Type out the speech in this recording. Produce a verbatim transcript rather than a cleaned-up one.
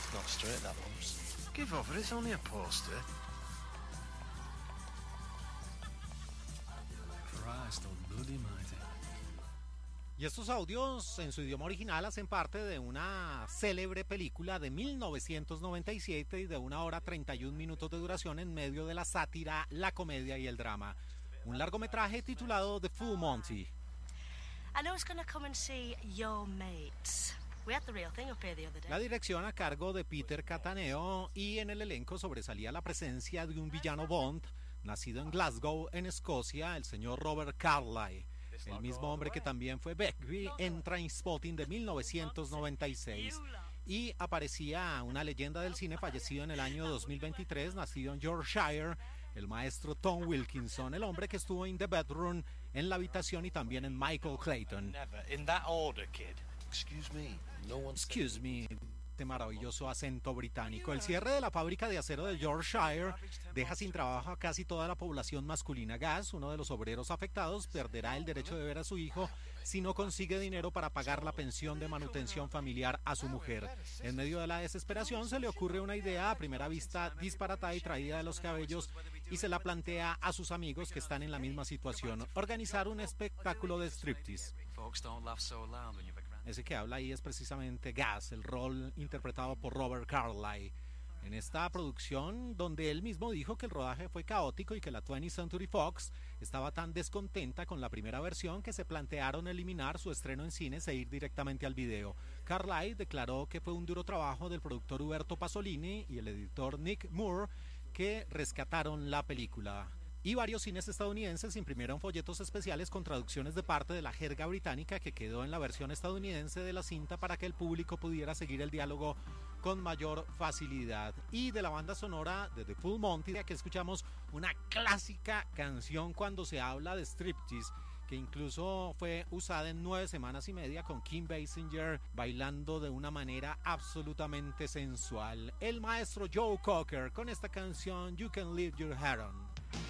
Not straight, that lumps. Give off it, it's only a poster. Christ almighty. Y estos audios en su idioma original hacen parte de una célebre película de mil novecientos noventa y siete y de una hora treinta y un minutos de duración en medio de la sátira, la comedia y el drama. Un largometraje titulado The Full Monty. I know it's gonna come and see your mates. We had the real thing up here the other day. La dirección a cargo de Peter Cataneo y en el elenco sobresalía la presencia de un villano Bond, nacido en Glasgow, en Escocia, el señor Robert Carlyle. El mismo hombre que también fue Begbie en Trainspotting de mil novecientos noventa y seis. Y aparecía una leyenda del cine fallecido en el año dos mil veintitrés, nacido en Yorkshire, el maestro Tom Wilkinson, el hombre que estuvo en The Bedroom, en La Habitación y también en Michael Clayton. Never. In that order, kid. Excuse me. No one Excuse me. Este maravilloso acento británico. El cierre de la fábrica de acero de Yorkshire deja sin trabajo a casi toda la población masculina. Gas, uno de los obreros afectados, perderá el derecho de ver a su hijo si no consigue dinero para pagar la pensión de manutención familiar a su mujer. En medio de la desesperación se le ocurre una idea a primera vista disparatada y traída de los cabellos y se la plantea a sus amigos que están en la misma situación: organizar un espectáculo de striptease. Ese que habla ahí es precisamente Gas, el rol interpretado por Robert Carlyle. En esta producción, donde él mismo dijo que el rodaje fue caótico y que la twentieth Century Fox estaba tan descontenta con la primera versión que se plantearon eliminar su estreno en cines e ir directamente al video. Carlyle declaró que fue un duro trabajo del productor Huberto Pasolini y el editor Nick Moore, que rescataron la película. Y varios cines estadounidenses imprimieron folletos especiales con traducciones de parte de la jerga británica que quedó en la versión estadounidense de la cinta para que el público pudiera seguir el diálogo con mayor facilidad. Y de la banda sonora de The Full Monty, que escuchamos una clásica canción cuando se habla de striptease, que incluso fue usada en nueve semanas y media con Kim Basinger bailando de una manera absolutamente sensual. El maestro Joe Cocker con esta canción You Can Leave Your Hair On.